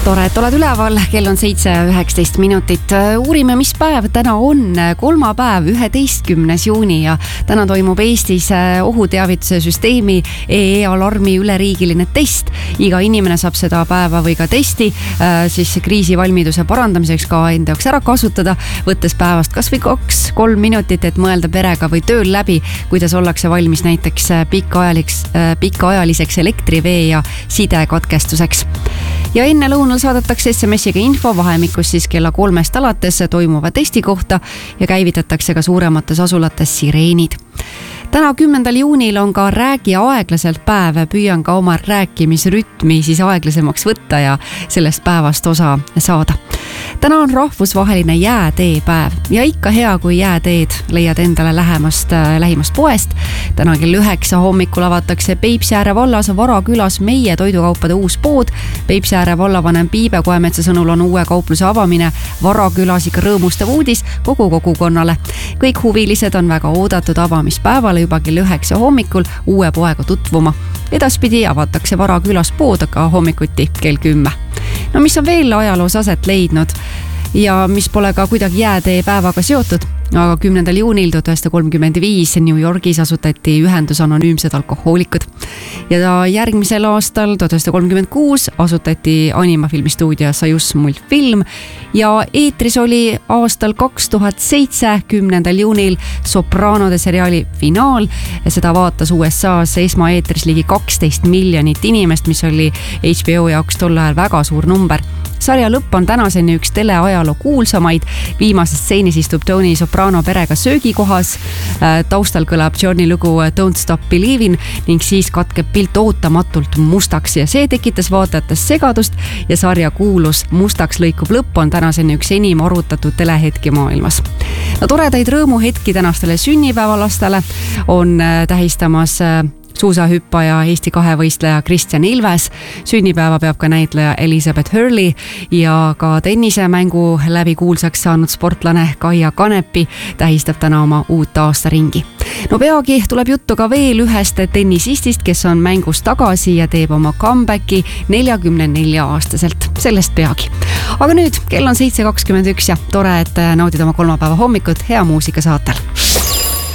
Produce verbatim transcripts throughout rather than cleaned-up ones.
tore, et oled üleval, kell on seitse üheksateist minutit. Uurime, mis päev täna on, kolmapäev, üheteistkümnes juuni ja täna toimub Eestis ohuteavituse süsteemi E E alarmi üleriigiline test. Iga inimene saab seda päeva või ka testi siis kriisivalmiduse parandamiseks ka enda jaoks ära kasutada, võttes päevast kas või kaks, kolm minutit, et mõelda perega või tööl läbi, kuidas ollakse valmis näiteks pikaajaliseks, pikaajaliseks elektrivee ja sidekatkestuseks. Ja enne lõunal saadetakse S M S-iga info vahemikus siis kella kolmest alates toimuva testi kohta ja käivitatakse ka suuremates asulates sireenid. Täna kümnendal juunil on ka räägi aeglaselt päev. Püüan ka oma rääkimisrütmi siis aeglasemaks võtta ja sellest päevast osa saada. Täna on rahvusvaheline jäätee päev ja ikka hea, kui jääteed leiad endale lähemast, lähimast poest. Täna kell üheksa hommikul avatakse Peipsiääre vallas Varakülas meie toidukaupade uus pood. Peipsiääre vallavanem Piibe Koemetsa sõnul on uue kaupluse avamine Varakülas ikka rõõmustav uudis kogu kogukonnale. Kõik huvilised on väga oodatud avamispäevale juba kell üheksa hommikul uue poega tutvuma. Edaspidi avatakse Varakülas pood ka hommikuti kell kümme. No mis on veel ajaloos aset leidnud ja mis pole ka kuidagi jäätee päevaga seotud, aga kümnendal juunil tuhat üheksasada kolmkümmend viis New Yorgis asutati ühendus Anonüümsed alkohoolikud. Ja järgmisel aastal tuhat üheksasada kolmkümmend kuus asutati animafilmistuudio Sajus multfilm ja eetris oli aastal kaks tuhat seitse kümnendal juunil Sopraanode seriaali finaal. Seda vaatas U S A-s esmaeetris ligi kaksteist miljonit inimest, mis oli H B O jaoks tol ajal väga suur number. Sarja lõpp on tänaseni üks teleajaloo kuulsamaid. Viimases stseenis istub Tony Soprano perega söögikohas. Taustal kõlab Johnny lugu Don't Stop Believin' ning siis katkeb pilt ootamatult mustaks ja see tekitas vaatajates segadust ja sarja kuulus mustaks lõikuv lõpp on tänaseni üks enim arutatud telehetki maailmas. No, toredaid rõõmuhetki tänastele sünnipäevalastele on tähistamas suusahüppaja Eesti kahevõistleja Kristjan Ilves. Sünnipäeva peab ka näitleja Elizabeth Hurley ja ka tennisemängu läbi kuulsaks saanud sportlane Kaia Kanepi tähistab täna oma uut aastaringi. No peagi tuleb juttu ka veel ühest tennisistist, kes on mängus tagasi ja teeb oma comebacki neljakümne nelja aastaselt. Sellest peagi. Aga nüüd kell on seitse kakskümmend üks ja tore, et naudid oma kolmapäeva hommikut hea muusika saatel.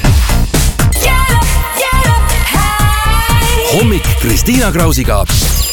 Hommik Kristiina Krausiga.